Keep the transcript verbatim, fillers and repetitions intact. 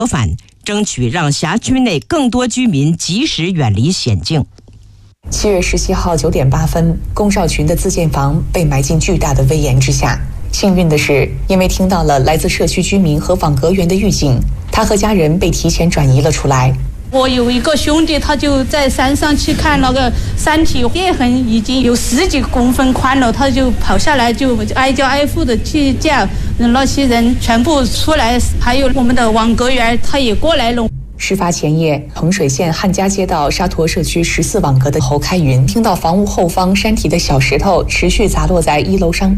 返，争取让辖区内更多居民及时远离险境。 七月十七号九点八分，龚少群的自建房被埋进巨大的危岩之下。幸运的是，因为听到了来自社区居民和网格员的预警，他和家人被提前转移了出来。 我有一个兄弟，他就在山上去看那个山体裂痕已经有十几公分宽了，他就跑下来，就挨家挨户的去叫那些人全部出来，还有我们的网格员他也过来了。 事发前夜，衡水县汉家街道沙坨社区十四网格的侯开云听到房屋后方山体的小石头持续砸落在一楼上